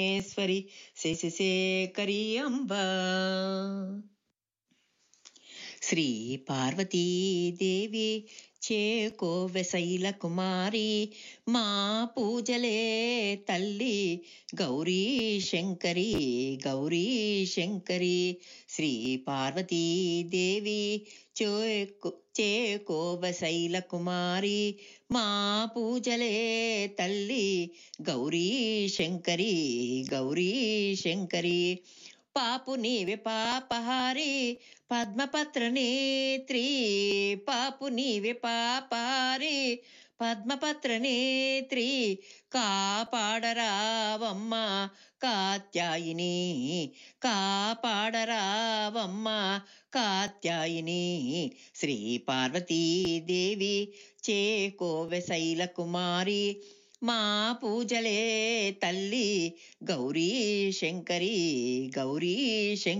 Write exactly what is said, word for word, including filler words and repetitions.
ఈశ్వరి శశిశేఖరి అంబ. శ్రీ పార్వతీదేవి చేకోవె శైల కుమారి, మా పూజలే తల్లి గౌరీ శంకరి గౌరీ శంకరి. శ్రీ పార్వతీదేవి చేకో చేకోవె శైల కుమారి, మా పూజలే తల్లి గౌరీ శంకరి గౌరీ శంకరి. పాపు నీవే పాపహారి పద్మపత్ర నేత్రి, పాపు నీవే పాపహారి పద్మపత్ర నేత్రి. కాపాడరావమ్మ కాత్యాయిని, కాపాడరావమ్మ కాత్యాయిని. శ్రీ పార్వతీదేవి చేకోవె శైల కుమారి, మా పూజలే తల్లి గౌరీ శంకరి గౌరీ శంకరి.